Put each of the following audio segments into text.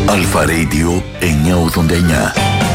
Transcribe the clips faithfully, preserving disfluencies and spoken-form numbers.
Αλφα Radio εννιακόσια ογδόντα εννιά.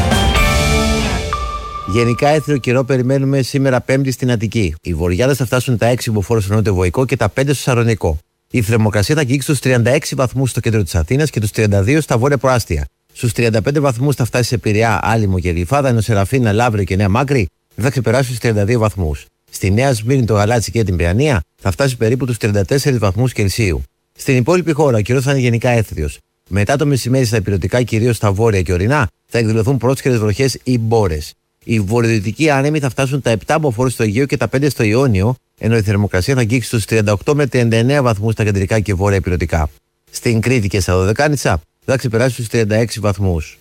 Γενικά έθριο καιρό περιμένουμε σήμερα Πέμπτη στην Αττική. Οι βορειάδες θα φτάσουν τα έξι μποφόρ στο νότιο-βοϊκό και τα πέντε στο Σαρονικό. Η θερμοκρασία θα αγγίξει στους τριάντα έξι βαθμούς στο κέντρο της Αθήνας και τους τριάντα δύο στα βόρεια προάστια. Στους τριάντα πέντε βαθμούς θα φτάσει σε Πειραιά, Άλυμο και Γλυφάδα, ενώ Σεραφίνα, Λαύριο και Νέα Μάκρη θα ξεπεράσει τους τριάντα δύο βαθμούς. Στη Νέα Σμύρνη, το Γαλάτσι και την Παιανία θα φτάσει περίπου τους τριάντα τέσσερις βαθμούς Κελσίου. Στην υπόλοιπη χώρα ο καιρός θα είναι γενικά έθριος. Μετά το μεσημέρι στα ηπειρωτικά, κυρίως στα βόρεια και ορεινά, θα εκδηλωθούν πρόσχερες βροχές ή μπόρες. Οι βορειοδυτικοί άνεμοι θα φτάσουν τα επτά μποφόρ στο Αιγαίο και τα πέντε στο Ιόνιο, ενώ η θερμοκρασία θα αγγίξει στους τριάντα οκτώ με τριάντα εννέα βαθμούς στα κεντρικά και βόρεια ηπειρωτικά. Στην Κρήτη και στα Δωδεκάνησα θα ξεπεράσει στους τριάντα έξι βαθμούς.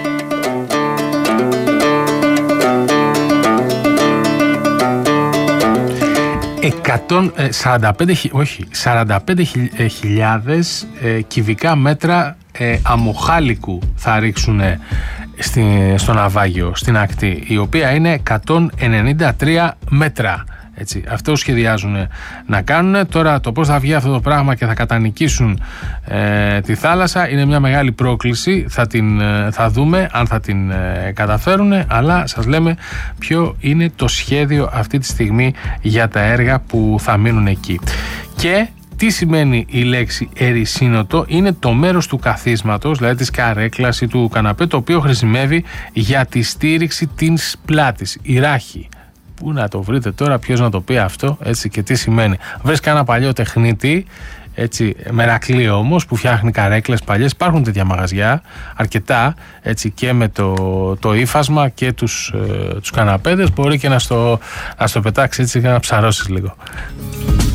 εκατόν σαράντα πέντε, όχι, σαράντα πέντε χιλιάδες ε, κυβικά μέτρα ε, αμμοχάλικου θα ρίξουν στη, στο ναυάγιο, στην ακτή, η οποία είναι εκατόν ενενήντα τρία μέτρα. Έτσι, αυτό σχεδιάζουν να κάνουν. Τώρα το πώς θα βγει αυτό το πράγμα και θα κατανικήσουν ε, τη θάλασσα είναι μια μεγάλη πρόκληση. Θα, την, θα δούμε αν θα την ε, καταφέρουν, αλλά σας λέμε ποιο είναι το σχέδιο αυτή τη στιγμή για τα έργα που θα μείνουν εκεί. Και τι σημαίνει η λέξη ερησίνοτο? Είναι το μέρος του καθίσματος, δηλαδή της καρέκλας ή του καναπέ, το οποίο χρησιμεύει για τη στήριξη της πλάτης, η ράχη. Πού να το βρείτε τώρα, ποιος να το πει αυτό, έτσι, και τι σημαίνει? Βρες κανένα παλιό τεχνίτη, έτσι, μερακλή όμως, που φτιάχνει καρέκλες παλιές. Υπάρχουν τέτοια μαγαζιά, αρκετά, έτσι, και με το, το ύφασμα και τους, ε, τους καναπέδες. Μπορεί και να στο, να στο πετάξει έτσι και να ψαρώσεις λίγο.